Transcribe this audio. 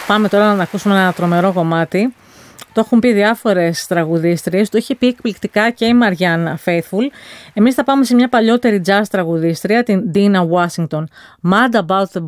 Πάμε τώρα να ακούσουμε ένα τρομερό κομμάτι. Το έχουν πει διάφορες τραγουδίστριες, το είχε πει εκπληκτικά και η Μαριάννα Faithfull. Εμείς θα πάμε σε μια παλιότερη jazz τραγουδίστρια, την Dinah Washington. Mad About the